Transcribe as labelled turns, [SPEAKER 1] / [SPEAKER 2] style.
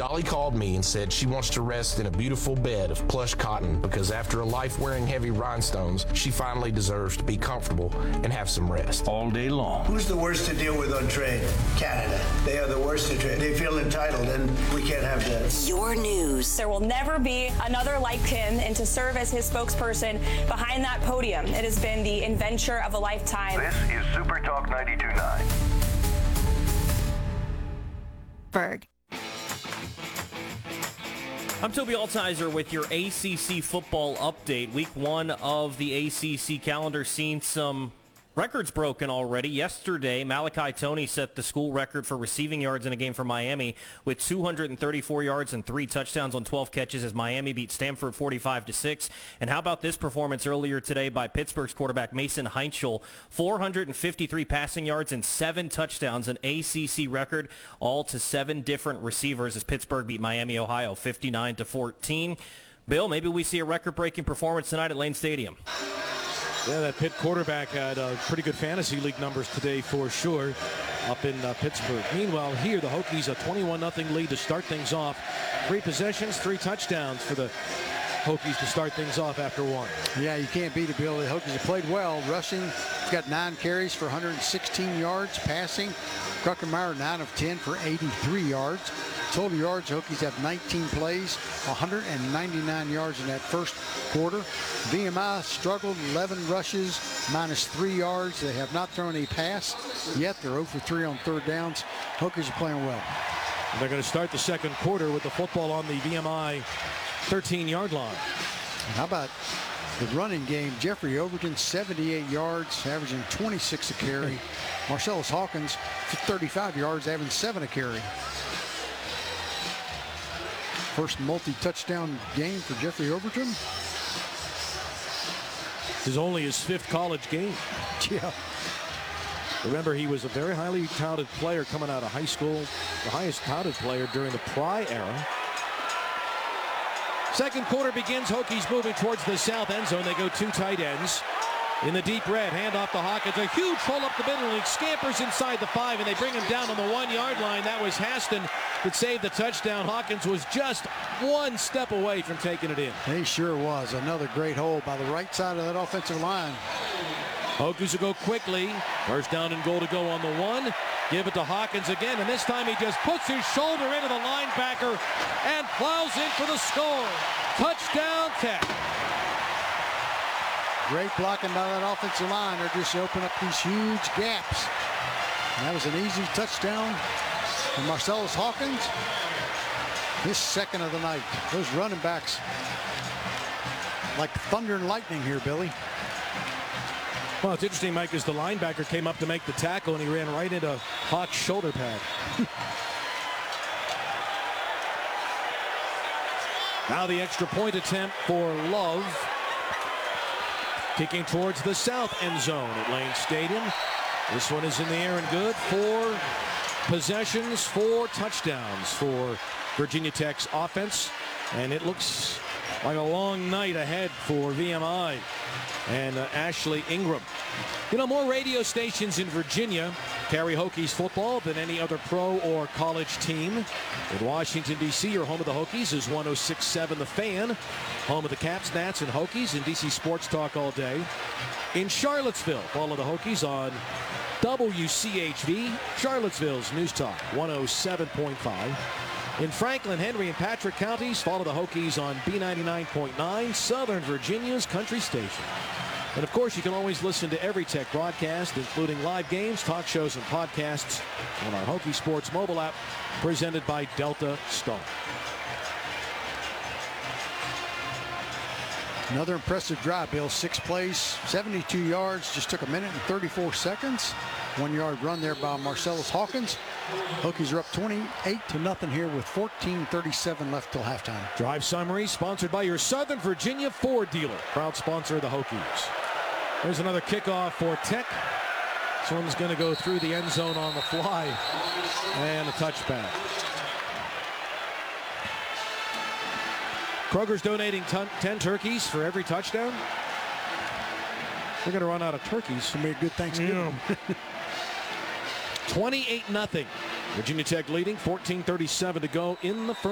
[SPEAKER 1] Dolly called me and said she wants to rest in a beautiful bed of plush cotton because after a life wearing heavy rhinestones, she finally deserves to be comfortable and have some rest.
[SPEAKER 2] All day long.
[SPEAKER 3] Who's the worst to deal with on trade? Canada. They are the worst to trade. They feel entitled, and we can't have that.
[SPEAKER 4] Your news.
[SPEAKER 5] There will never be another like him, and to serve as his spokesperson behind that podium, it has been the adventure of a lifetime.
[SPEAKER 6] This is Super Talk 92.9.
[SPEAKER 4] Berg.
[SPEAKER 7] I'm Toby Altizer with your ACC football update. Week 1 of the ACC calendar seen some records broken already. Yesterday, Malachi Toney set the school record for receiving yards in a game for Miami with 234 yards and 3 touchdowns on 12 catches as Miami beat Stanford 45-6. And how about this performance earlier today by Pittsburgh's quarterback Mason Heinchel? 453 passing yards and 7 touchdowns, an ACC record, all to 7 different receivers as Pittsburgh beat Miami, Ohio 59-14. Bill, maybe we see a record-breaking performance tonight at Lane Stadium.
[SPEAKER 8] Yeah, that Pitt quarterback had pretty good fantasy league numbers today for sure up in Pittsburgh. Meanwhile, here, the Hokies a 21-0 lead to start things off. 3 possessions, 3 touchdowns for the Hokies to start things off after 1.
[SPEAKER 9] Yeah, you can't beat it, Bill. The Hokies have played well. Rushing, he's got 9 carries for 116 yards. Passing, Kruckenmeyer 9 of 10 for 83 yards. Total yards, Hokies have 19 plays, 199 yards in that first quarter. VMI struggled, 11 rushes, minus 3 yards. They have not thrown a pass yet. They're 0 for 3 on third downs. Hokies are playing well.
[SPEAKER 8] And they're going to start the second quarter with the football on the VMI 13-yard line.
[SPEAKER 9] How about the running game? Jeffrey Overton, 78 yards, averaging 26 a carry. Marcellus Hawkins, 35 yards, averaging 7 a carry. First multi-touchdown game for Jeffrey Overton.
[SPEAKER 8] This is only his 5th college game.
[SPEAKER 9] Yeah.
[SPEAKER 8] Remember, he was a very highly touted player coming out of high school, the highest touted player during the Pry era. Second quarter begins. Hokies moving towards the south end zone. They go 2 tight ends. In the deep red, hand off to Hawkins. A huge hole up the middle, and he scampers inside the 5, and they bring him down on the 1-yard line. That was Haston that saved the touchdown. Hawkins was just 1 step away from taking it in.
[SPEAKER 9] He sure was. Another great hole by the right side of that offensive line.
[SPEAKER 8] Hokies will go quickly. First down and goal to go on the 1. Give it to Hawkins again, and this time he just puts his shoulder into the linebacker and plows in for the score. Touchdown, Tech.
[SPEAKER 9] Great blocking by that offensive line. They're just opening up these huge gaps. And that was an easy touchdown from Marcellus Hawkins. His 2nd of the night. Those running backs like thunder and lightning here, Billy.
[SPEAKER 8] Well, it's interesting, Mike, as the linebacker came up to make the tackle, and he ran right into Hawk's shoulder pad. Now the extra point attempt for Love. Kicking towards the south end zone at Lane Stadium. This one is in the air and good. 4 possessions, 4 touchdowns for Virginia Tech's offense. And it looks like a long night ahead for VMI and Ashley Ingram. You know, more radio stations in Virginia carry Hokies football than any other pro or college team. In Washington, D.C., your home of the Hokies is 106.7 The Fan. Home of the Caps, Nats, and Hokies, and D.C. Sports Talk all day. In Charlottesville, follow the Hokies on WCHV, Charlottesville's News Talk 107.5. In Franklin, Henry, and Patrick counties, follow the Hokies on B99.9, Southern Virginia's country station. And of course, you can always listen to every Tech broadcast, including live games, talk shows, and podcasts on our Hokie Sports mobile app, presented by Delta Star.
[SPEAKER 9] Another impressive drive, Bill. 6 plays, 72 yards, just took 1 minute and 34 seconds. 1-yard run there by Marcellus Hawkins. Hokies are up 28-0 here with 14:37 left till halftime.
[SPEAKER 8] Drive summary sponsored by your Southern Virginia Ford dealer, proud sponsor of the Hokies. There's another kickoff for Tech. This one's going to go through the end zone on the fly, and a touchback. Kroger's donating 10 turkeys for every touchdown. They're going to run out of turkeys.
[SPEAKER 9] It's going to be a good Thanksgiving.
[SPEAKER 8] 28-0. Virginia Tech leading, 14:37 to go in the first.